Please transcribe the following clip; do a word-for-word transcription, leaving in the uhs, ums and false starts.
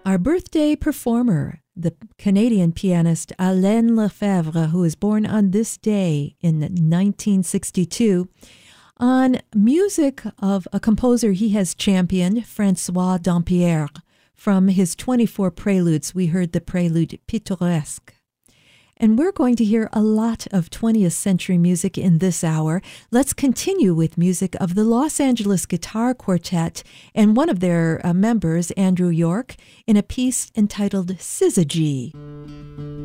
Our birthday performer, the Canadian pianist Alain Lefebvre, who was born on this day in nineteen sixty-two, on music of a composer he has championed, François Dampierre. From his twenty-four preludes, we heard the prelude Pittoresque. And we're going to hear a lot of twentieth century music in this hour. Let's continue with music of the Los Angeles Guitar Quartet and one of their uh, members, Andrew York, in a piece entitled Syzygy.